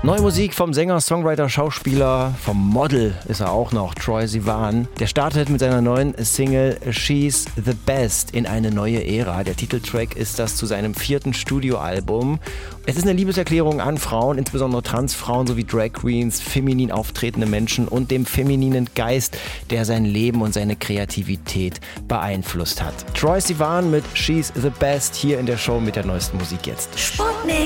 Neue Musik vom Sänger, Songwriter, Schauspieler, vom Model ist er auch noch, Troye Sivan. Der startet mit seiner neuen Single She's the Best in eine neue Ära. Der Titeltrack ist das zu seinem 4. Studioalbum. Es ist eine Liebeserklärung an Frauen, insbesondere Transfrauen sowie Drag Queens, feminin auftretende Menschen und dem femininen Geist, der sein Leben und seine Kreativität beeinflusst hat. Troye Sivan mit She's the Best hier in der Show mit der neuesten Musik jetzt. Sputnik.